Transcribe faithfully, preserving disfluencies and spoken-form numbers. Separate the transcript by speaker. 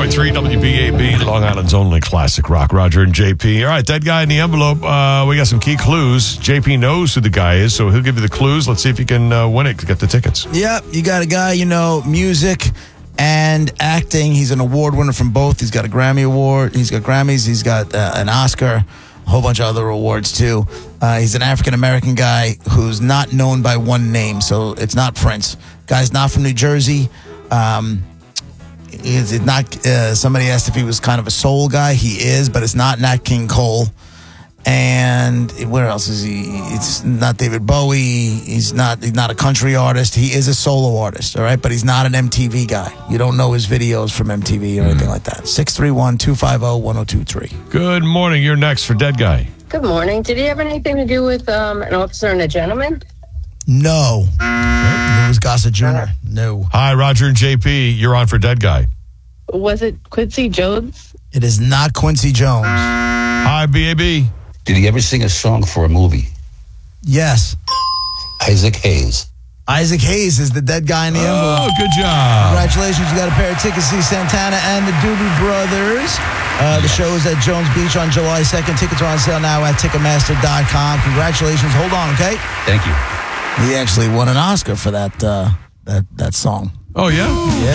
Speaker 1: point three W B A B, Long Island's only classic rock. Roger and J P. All right, that guy in the envelope, uh, we got some key clues. J P knows who the guy is, so he'll give you the clues. Let's see if you can uh, win it to get the tickets.
Speaker 2: Yep, you got a guy, you know, music and acting. He's an award winner from both. He's got a Grammy Award. He's got Grammys. He's got uh, an Oscar, a whole bunch of other awards, too. Uh, he's an African-American guy who's not known by one name, so it's not Prince. Guy's not from New Jersey. Um... Is it not? Uh, somebody asked if he was kind of a soul guy. He is, but it's not Nat King Cole. And where else is he? It's not David Bowie. He's not. He's not a country artist. He is a solo artist. All right, but he's not an M T V guy. You don't know his videos from M T V or anything like that. Six three one two five zero one zero two three.
Speaker 1: Good morning. You're next for Dead Guy.
Speaker 3: Good morning. Did he have anything to do with um, an officer and a gentleman?
Speaker 2: No. Louis Gossett Junior No.
Speaker 1: Hi, Roger and J P. You're on for Dead Guy.
Speaker 3: Was it Quincy Jones?
Speaker 2: It is not Quincy Jones.
Speaker 1: Hi, B A B.
Speaker 4: Did he ever sing a song for a movie?
Speaker 2: Yes.
Speaker 4: Isaac Hayes.
Speaker 2: Isaac Hayes is the dead guy in the envelope.
Speaker 1: Oh, good job.
Speaker 2: Congratulations. You got a pair of tickets to see Santana and the Doobie Brothers. Uh, the show is at Jones Beach on July second. Tickets are on sale now at Ticketmaster dot com. Congratulations. Hold on, okay?
Speaker 4: Thank you.
Speaker 2: He actually won an Oscar for that uh, that that song.
Speaker 1: Oh, yeah?
Speaker 2: Yeah.